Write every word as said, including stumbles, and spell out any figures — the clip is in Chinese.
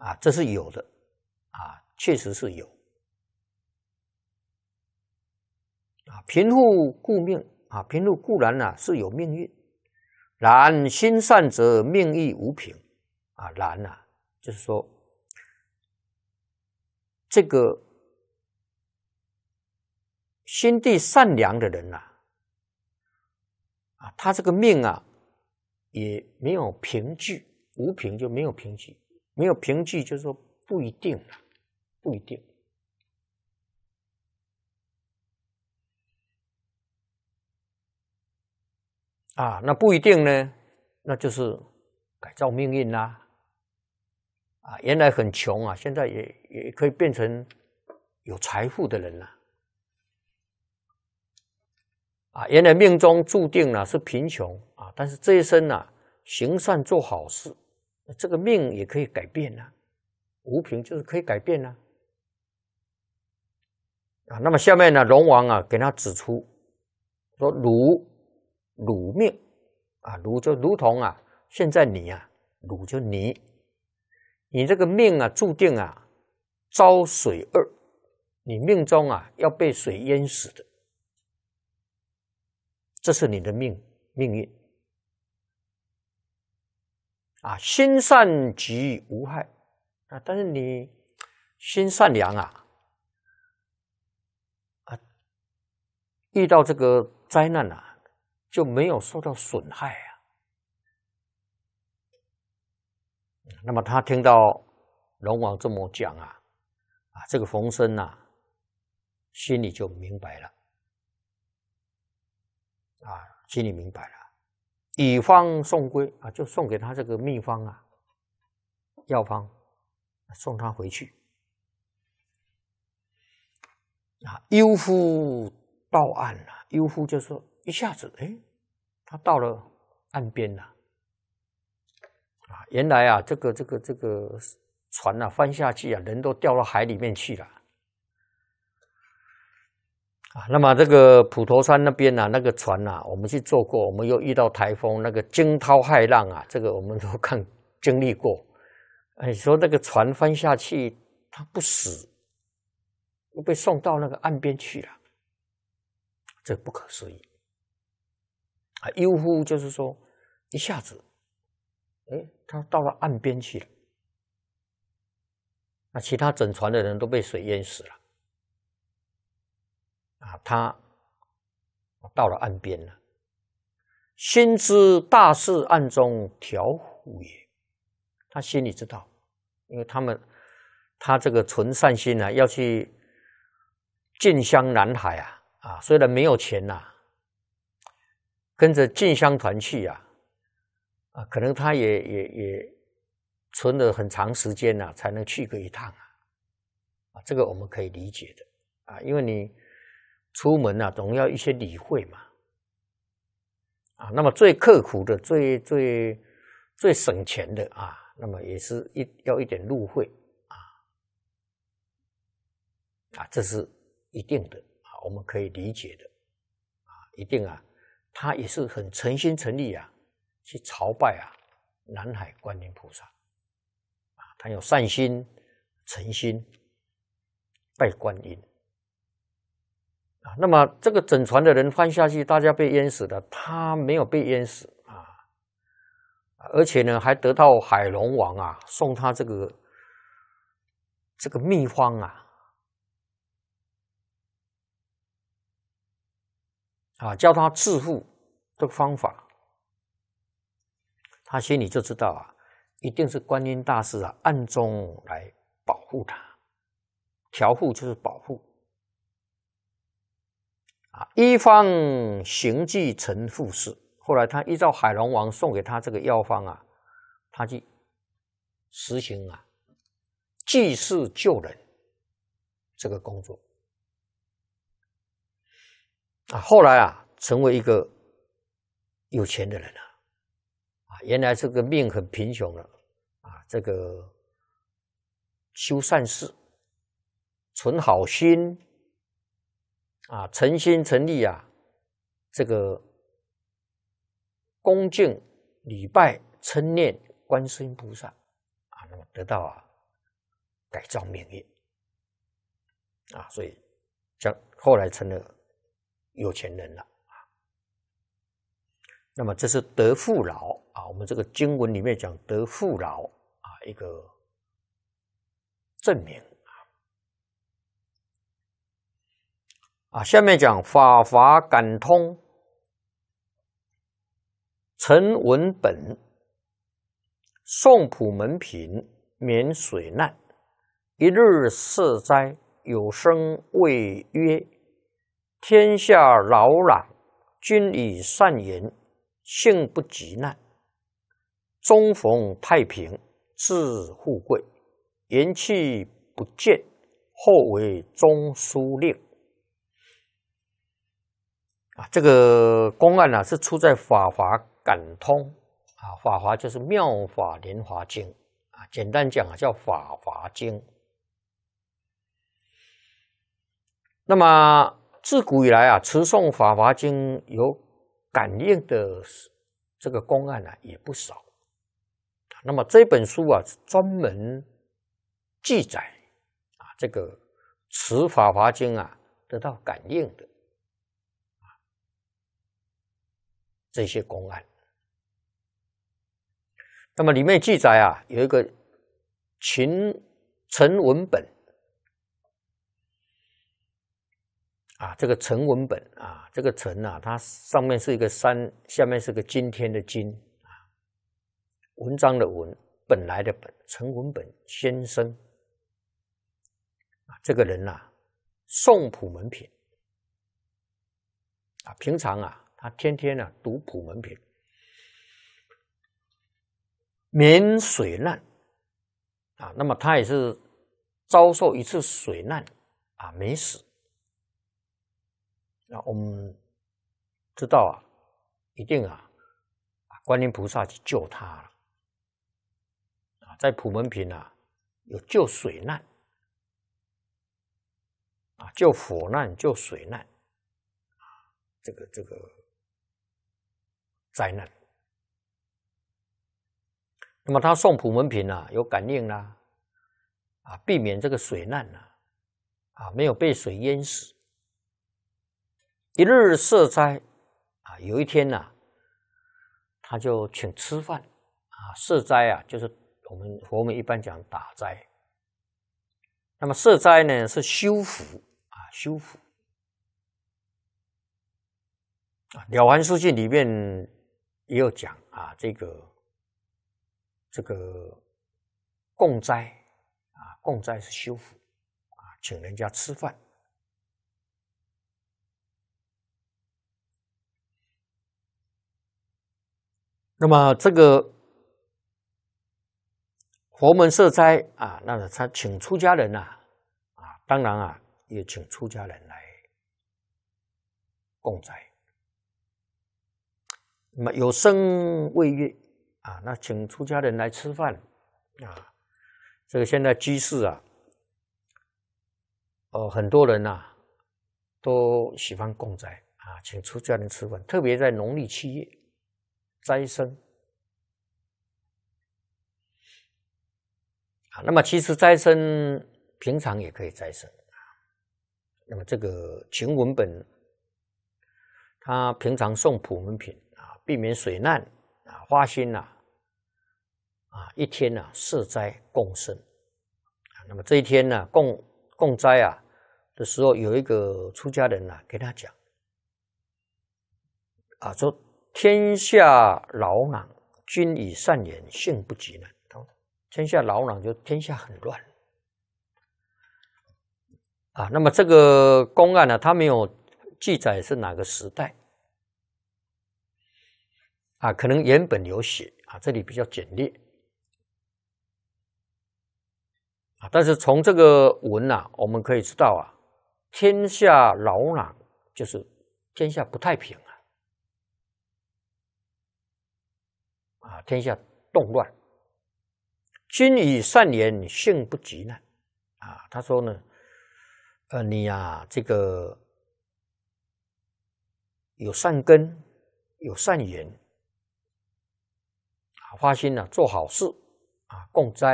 啊，这是有的啊，确实是有啊。贫富固命啊，贫富固然啊是有命运，然心善则命亦无贫啊。然啊，就是说这个心地善良的人呐、啊，啊，他这个命啊也没有凭据，无凭就没有凭据，没有凭据就是说不一定了，不一定。啊，那不一定呢，那就是改造命运啦。啊，原来很穷啊，现在也也可以变成有财富的人了。啊，原来命中注定了是贫穷啊，但是这一生啊，行善做好事，这个命也可以改变啊。无凭就是可以改变啊。啊，那么下面呢，龙王啊给他指出说：“汝汝命啊，汝就如同啊，现在你啊，汝就你，你这个命啊，注定啊遭水厄，你命中啊要被水淹死的，这是你的命命运啊。心善即无害啊，但是你心善良啊，啊，遇到这个灾难啊。”就没有受到损害啊。那么他听到龙王这么讲啊，啊，这个冯生啊，心里就明白了，啊，心里明白了，以方送归啊，就送给他这个秘方啊，药方，送他回去。啊，悠忽到岸了、啊，悠忽就是说一下子，哎。他到了岸边了，啊，原来啊，这个这个这个船啊翻下去啊，人都掉到海里面去了，啊，那么这个普陀山那边啊，那个船啊，我们去坐过，我们又遇到台风，那个惊涛骇浪啊，这个我们都看经历过。哎，说那个船翻下去，他不死，又被送到那个岸边去了，这不可思议。啊，悠忽就是说，一下子，哎，他到了岸边去了，那其他整船的人都被水淹死了，啊，他到了岸边了，心知大事暗中调伏也，他心里知道，因为他们他这个存善心啊，要去进香南海啊，啊，虽然没有钱呐、啊。跟着进香团去啊，啊，可能他也也也存了很长时间呐、啊，才能去个一趟啊，啊，这个我们可以理解的啊，因为你出门啊，总要一些理会嘛，啊，那么最刻苦的、最最最省钱的啊，那么也是一要一点路费啊，啊，这是一定的啊，我们可以理解的啊，一定啊。他也是很诚心诚意啊，去朝拜啊南海观音菩萨啊，他有善心、诚心拜观音啊。那么这个整船的人翻下去，大家被淹死了，他没有被淹死啊，而且呢还得到海龙王啊送他这个这个秘方啊。啊，教他致富这个方法，他心里就知道啊，一定是观音大士啊暗中来保护他，调护就是保护啊。一方行迹成富士，后来他依照海龙王送给他这个药方啊，他去实行啊济世救人这个工作。啊，后来啊，成为一个有钱的人了，啊，原来这个命很贫穷了，啊，这个修善事，存好心，啊，诚心诚意啊，这个恭敬礼拜称念观世音菩萨，啊，那么得到啊改造命运啊，所以将后来成了有钱人了啊。那么这是得富饶啊，我们这个经文里面讲得富饶啊，一个证明啊。啊，下面讲法华感通，陈文本，宋普门品，免水难，一日摄灾，有声谓曰：天下扰攘，君以善言，幸不及难。终逢太平，致富贵，元气不见，后为中书令。啊，这个公案呢、啊、是出在《法华感通》啊，《法华》就是《妙法莲华经》啊，简单讲啊叫《法华经》。那么自古以来啊，持诵《法华经》有感应的这个公案啊也不少。那么这本书啊是专门记载啊这个持《法华经》啊得到感应的这些公案。那么里面记载啊，有一个秦陈文本啊，这个陈文本啊，这个陈啊，它上面是一个山，下面是个今天的今啊，文章的文，本来的本，陈文本先生啊，这个人啊，诵普门品啊，平常啊。他天天啊读普门品，免水难啊，那么他也是遭受一次水难啊，没死。那我们知道啊，一定啊，观音菩萨去救他了啊，在普门品啊有救水难啊，救火难、救水难啊，这个这个。灾难，那么他诵普门品啊，有感应啦、啊，啊，避免这个水难啊，啊，没有被水淹死。一日摄灾啊，有一天呐、啊，他就请吃饭啊，摄灾啊，就是我们佛门一般讲打斋。那么摄灾呢是修福啊，修福啊，《了凡四训》里面。也有讲啊，这个这个供斋啊，供斋是修福啊，请人家吃饭。那么这个佛门摄斋啊，那他请出家人呐啊，当然啊也请出家人来供斋。那么有声谓曰啊，那请出家人来吃饭啊。这个现在居士啊，呃，很多人呐、啊、都喜欢供斋啊，请出家人吃饭，特别在农历七月斋生啊。那么其实斋生平常也可以斋生啊。那么这个秦文本，他平常诵普门品。避免水难啊，花心呐啊，一天呐、啊、摄斋供生啊。那么这一天呢、啊、供供斋啊的时候，有一个出家人呐、啊、给他讲啊，说天下扰攘，君以善言，幸不及难。天下扰攘就天下很乱啊。那么这个公案呢，他没有记载是哪个时代。啊，可能原本有写啊，这里比较简略啊，但是从这个文啊，我们可以知道啊，天下扰攘就是天下不太平啊，啊，天下动乱。君以善言，幸不及难啊。他说呢，呃，你啊，这个有善根，有善言。花心呢、啊，做好事啊，供斋